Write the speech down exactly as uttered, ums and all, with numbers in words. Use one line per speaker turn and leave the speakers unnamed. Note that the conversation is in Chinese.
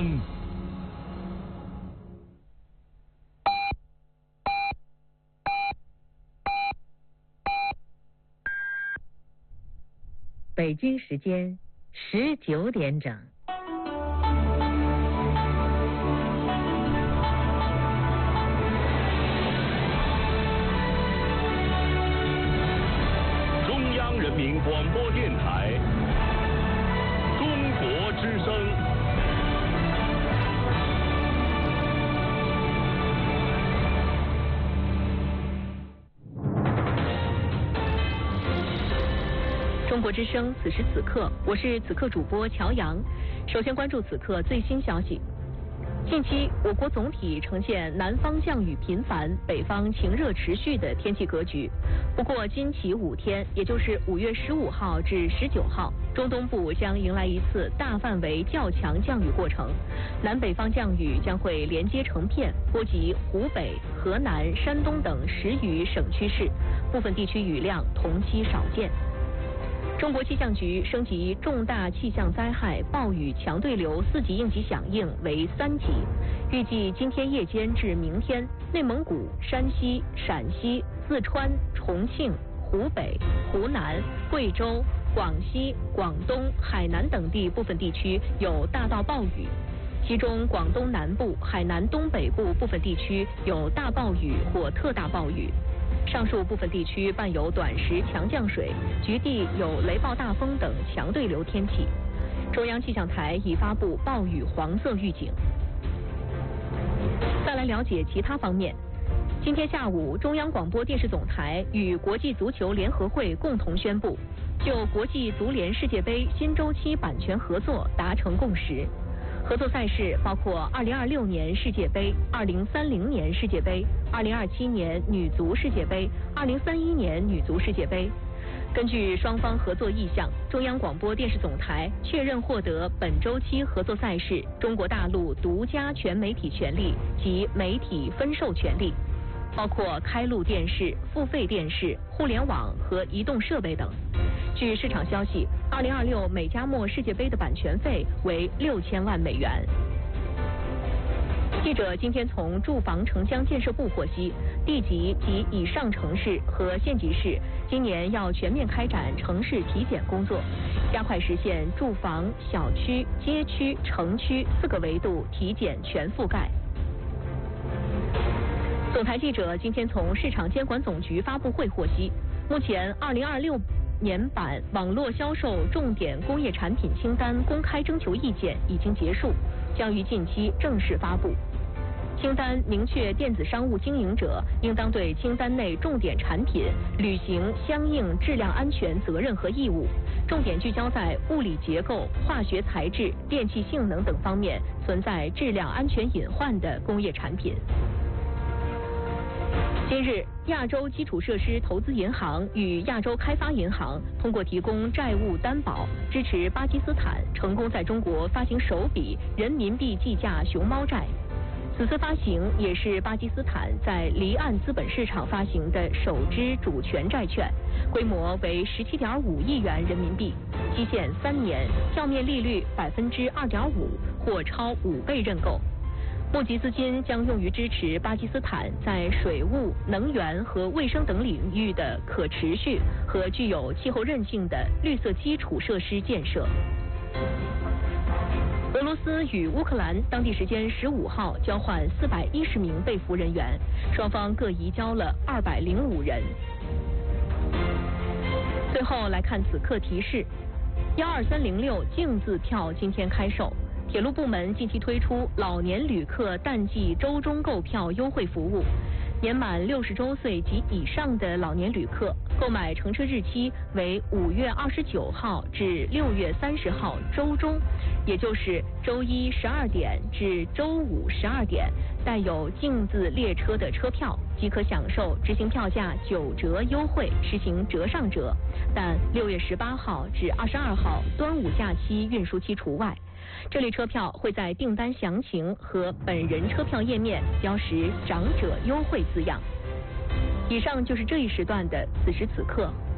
声。
北京时间十九点整。
中央人民广播电台，中国之声。
中国之声，此时此刻，我是此刻主播乔阳。首先关注此刻最新消息。近期，我国总体呈现南方降雨频繁、北方晴热持续的天气格局。不过，今起五天，也就是五月十五号至十九号，中东部将迎来一次大范围较强降雨过程，南北方降雨将会连接成片，波及湖北、河南、山东等十余省区市，部分地区雨量同期少见。中国气象局升级重大气象灾害暴雨强对流四级应急响应为三级，预计今天夜间至明天，内蒙古、山西、陕西、四川、重庆、湖北、湖南、贵州、广西、广东、海南等地部分地区有大到暴雨，其中广东南部、海南东北部部分地区有大暴雨或特大暴雨。上述部分地区伴有短时强降水，局地有雷暴大风等强对流天气。中央气象台已发布暴雨黄色预警。再来了解其他方面。今天下午，中央广播电视总台与国际足球联合会共同宣布，就国际足联世界杯新周期版权合作达成共识。合作赛事包括二零二六年世界杯、二零三零年世界杯、二零二七年女足世界杯、二零三一年女足世界杯。根据双方合作意向，中央广播电视总台确认获得本周期合作赛事中国大陆独家全媒体权利及媒体分授权利，包括开路电视、付费电视、互联网和移动设备等。据市场消息，二零二六美加墨世界杯的版权费为六千万美元。记者今天从住房城乡建设部获悉，地级及以上城市和县级市今年要全面开展城市体检工作，加快实现住房、小区、街区、城区四个维度体检全覆盖。总台记者今天从市场监管总局发布会获悉，目前二零二六年版网络销售重点工业产品清单公开征求意见已经结束，将于近期正式发布。清单明确电子商务经营者应当对清单内重点产品履行相应质量安全责任和义务，重点聚焦在物理结构、化学材质、电气性能等方面存在质量安全隐患的工业产品。今日，亚洲基础设施投资银行与亚洲开发银行通过提供债务担保，支持巴基斯坦成功在中国发行首笔人民币计价熊猫债。此次发行也是巴基斯坦在离岸资本市场发行的首支主权债券，规模为十七点五亿元人民币，期限三年，票面利率百分之二点五，或超五倍认购。募集资金将用于支持巴基斯坦在水务、能源和卫生等领域的可持续和具有气候韧性的绿色基础设施建设。俄罗斯与乌克兰当地时间十五号交换四百一十名被俘人员，双方各移交了二百零五人。最后来看此刻提示：幺二三零六净字票今天开售。铁路部门近期推出老年旅客淡季周中购票优惠服务，年满六十周岁及以上的老年旅客购买乘车日期为五月二十九号至六月三十号周中，也就是周一十二点至周五十二点，带有净字列车的车票即可享受执行票价九折优惠，实行折上折，但六月十八号至二十二号端午假期运输期除外。这类车票会在订单详情和本人车票页面标识长者优惠字样。以上就是这一时段的此时此刻，